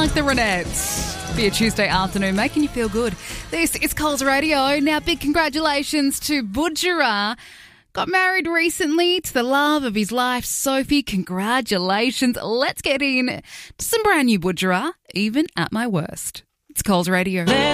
like the Ronettes. Be a Tuesday afternoon, making you feel good. This is Coles Radio. Now, big congratulations to Budjerah. Got married recently to the love of his life, Sophie. Congratulations. Let's get in to some brand new Budjerah, even at my worst. It's Coles Radio.